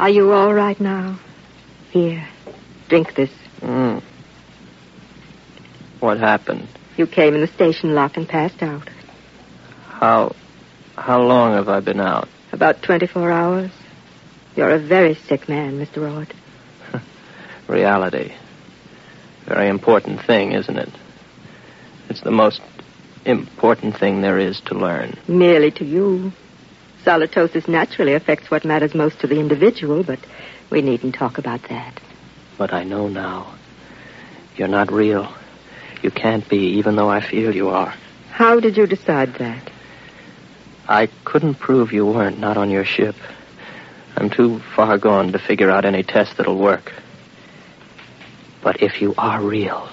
Are you all right now? Here, drink this. What happened? You came in the station lock and passed out. How long have I been out? About 24 hours. You're a very sick man, Mr. Ord. Reality. Very important thing, isn't it? It's the most important thing there is to learn. Merely to you. Solitosis naturally affects what matters most to the individual, but we needn't talk about that. But I know now. You're not real. You can't be, even though I feel you are. How did you decide that? I couldn't prove you weren't, not on your ship. I'm too far gone to figure out any test that'll work. But if you are real,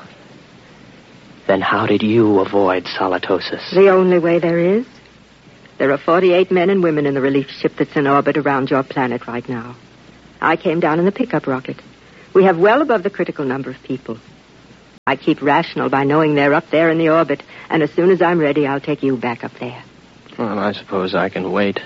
then how did you avoid solitosis? The only way there is. There are 48 men and women in the relief ship that's in orbit around your planet right now. I came down in the pickup rocket. We have well above the critical number of people. I keep rational by knowing they're up there in the orbit, and as soon as I'm ready, I'll take you back up there. Well, I suppose I can wait.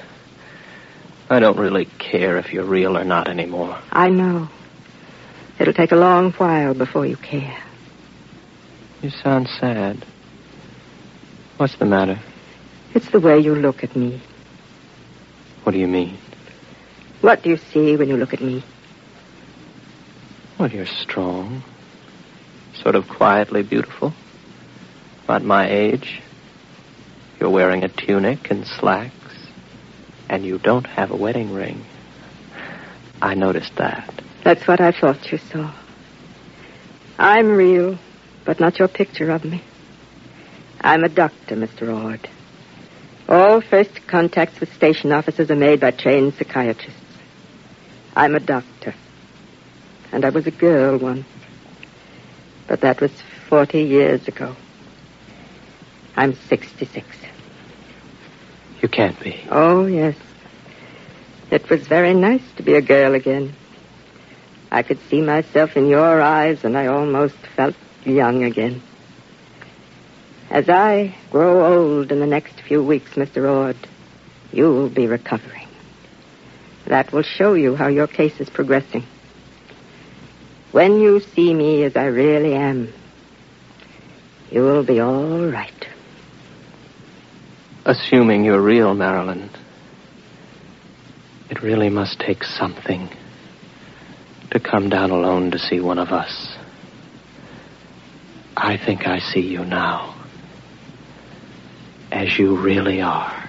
I don't really care if you're real or not anymore. I know. It'll take a long while before you care. You sound sad. What's the matter? It's the way you look at me. What do you mean? What do you see when you look at me? Well, you're strong. Sort of quietly beautiful. About my age. You're wearing a tunic and slacks. And you don't have a wedding ring. I noticed that. That's what I thought you saw. I'm real, but not your picture of me. I'm a doctor, Mr. Ord. All first contacts with station officers are made by trained psychiatrists. I'm a doctor. And I was a girl once. But that was 40 years ago. I'm 66. You can't be. Oh, yes. It was very nice to be a girl again. I could see myself in your eyes, and I almost felt young again. As I grow old in the next few weeks, Mr. Ord, you'll be recovering. That will show you how your case is progressing. When you see me as I really am, you'll be all right. Assuming you're real, Marilyn, it really must take something to come down alone to see one of us. I think I see you now, as you really are.